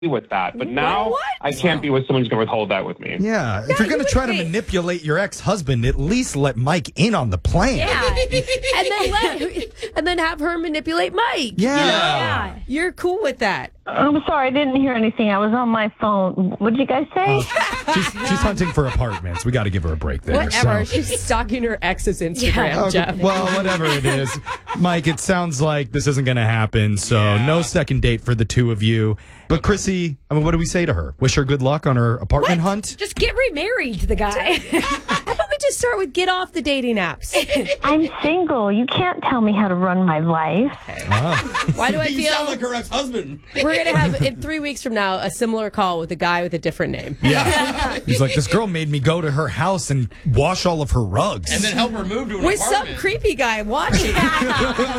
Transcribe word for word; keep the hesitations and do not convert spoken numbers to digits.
with that. But now What? I can't be with someone who's going to withhold that with me. Yeah, if you're going to try to wait. manipulate your ex-husband, at least let Mike in on the plan. Yeah. and then let, and then have her manipulate Mike. Yeah. Yeah. You're cool with that. I'm sorry, I didn't hear anything. I was on my phone. What did you guys say? She's, she's hunting for apartments. We got to give her a break there. Whatever. so. She's stalking her ex's Instagram, Okay, Jeff. well, whatever it is. Mike, it sounds like this isn't going to happen, so Yeah. no second date for the two of you. But Chrissy, I mean, what do we say to her? Wish her good luck on her apartment hunt? Just get remarried to the guy. How about we just start with get off the dating apps? I'm single. You can't tell me how to run my life. Ah. Why do I You feel sound like her ex-husband. we're going to have, in three weeks from now, a similar call with a guy with a different name? Yeah. He's like, this girl made me go to her house and wash all of her rugs. And then help her move to an With some apartment. creepy guy watching.